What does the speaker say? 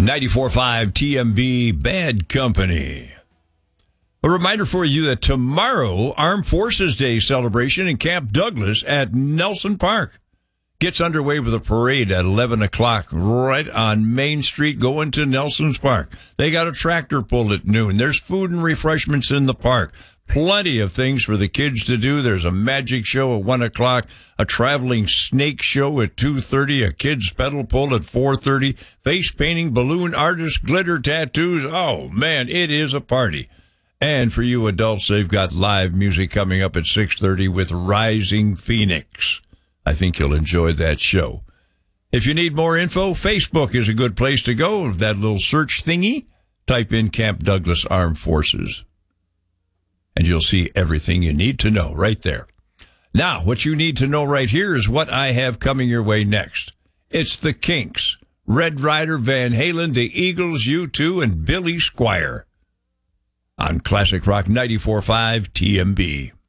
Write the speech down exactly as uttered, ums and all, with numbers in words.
ninety-four point five T M B, Bad Company. A reminder for you that tomorrow, Armed Forces Day celebration in Camp Douglas at Nelson Park gets underway with a parade at eleven o'clock right on Main Street going to Nelson's Park. They got a tractor pull at noon. There's food and refreshments in the park. Plenty of things for the kids to do. There's a magic show at one o'clock, a traveling snake show at two thirty, a kids pedal pull at four thirty, face painting, balloon artists, glitter tattoos. Oh, man, it is a party. And for you adults, they've got live music coming up at six thirty with Rising Phoenix. I think you'll enjoy that show. If you need more info, Facebook is a good place to go. That little search thingy, type in Camp Douglas Armed Forces, and you'll see everything you need to know right there. Now, what you need to know right here is what I have coming your way next. It's the Kinks, Red Rider, Van Halen, the Eagles, U two, and Billy Squier on Classic Rock ninety-four point five T M B.